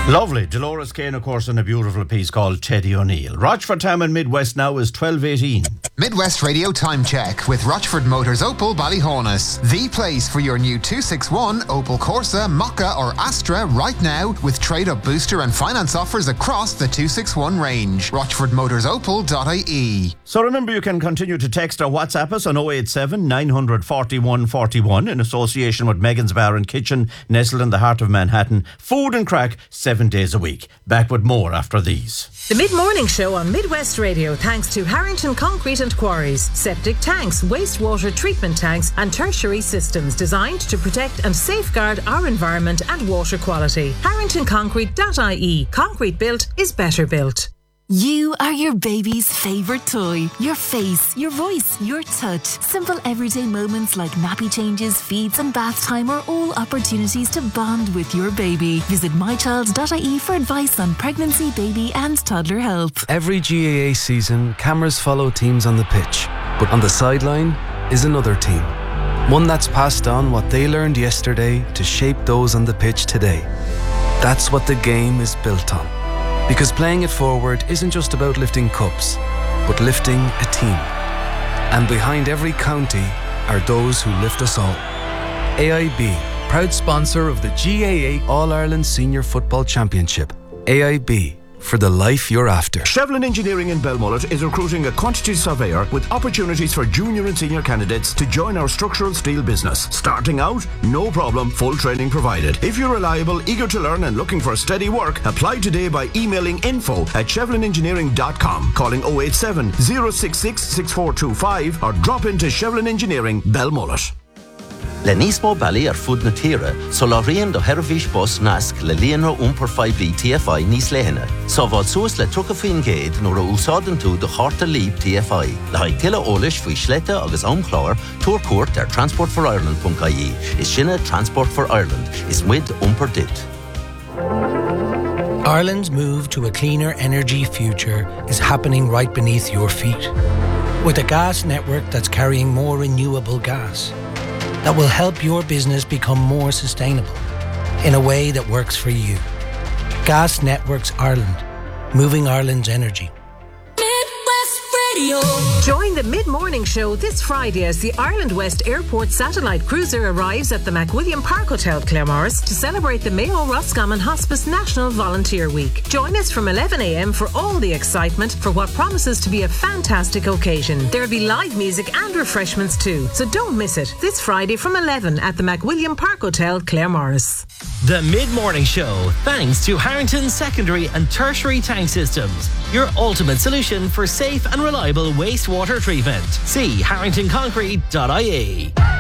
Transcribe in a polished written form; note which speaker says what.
Speaker 1: Lovely. Dolores Kane, of course, in a beautiful piece called Teddy O'Neill. Rochford Town in Midwest now is 12:18.
Speaker 2: Midwest Radio Time Check with Rochford Motors Opel Ballyhonus. The place for your new 261 Opel Corsa, Mokka or Astra right now with trade-up booster and finance offers across the 261 range. RochfordMotorsOpel.ie.
Speaker 1: So remember, you can continue to text or WhatsApp us on 087 900 41 41 in association with Megan's Bar and Kitchen, nestled in the heart of Manhattan. Food and crack 7 days a week. Back with more after these.
Speaker 3: The Mid-Morning Show on Midwest Radio, thanks to Harrington Concrete and Quarries. Septic tanks, wastewater treatment tanks and tertiary systems designed to protect and safeguard our environment and water quality. HarringtonConcrete.ie. Concrete built is better built.
Speaker 4: You are your baby's favourite toy. Your face, your voice, your touch. Simple everyday moments like nappy changes, feeds and bath time are all opportunities to bond with your baby. Visit mychild.ie for advice on pregnancy, baby and toddler health.
Speaker 5: Every GAA season, cameras follow teams on the pitch. But on the sideline is another team. One that's passed on what they learned yesterday to shape those on the pitch today. That's what the game is built on. Because playing it forward isn't just about lifting cups, but lifting a team. And behind every county are those who lift us all. AIB, proud sponsor of the GAA All-Ireland Senior Football Championship. AIB, for the life you're after.
Speaker 6: Shevlin Engineering in Belmullet is recruiting a quantity surveyor with opportunities for junior and senior candidates to join our structural steel business. Starting out, no problem, full training provided. If you're reliable, eager to learn and looking for steady work, apply today by emailing info@shevlinengineering.com, calling 087 066 6425 or drop into Shevlin Engineering, Belmullet.
Speaker 7: Le nísmó bailí ar fud na tíre, so lá rion do Hervís bus nasc le líonra umpar 5 TFI níos léhanna. So bhád suas le trucha faoin géad nuair a úsáideann tú do charta líb TFI. Le haid tuile eolais faoi sléite agus aomchláir, túr cuairt ar transportforireland.ie. Is sinne Transport for Ireland. Is muid umpar dit.
Speaker 8: Ireland's move to a cleaner energy future is happening right beneath your feet. With a gas network that's carrying more renewable gas, that will help your business become more sustainable in a way that works for you. Gas Networks Ireland, moving Ireland's energy.
Speaker 3: Join the Mid-Morning Show this Friday as the Ireland West Airport satellite cruiser arrives at the McWilliam Park Hotel, Claremorris, to celebrate the Mayo Roscommon Hospice National Volunteer Week. Join us from 11 a.m. for all the excitement for what promises to be a fantastic occasion. There'll be live music and refreshments too, so don't miss it. This Friday from 11 at the McWilliam Park Hotel, Claremorris.
Speaker 9: The Mid-Morning Show, thanks to Harrington Secondary and Tertiary Tank Systems, your ultimate solution for safe and reliable wastewater treatment. See harringtonconcrete.ie.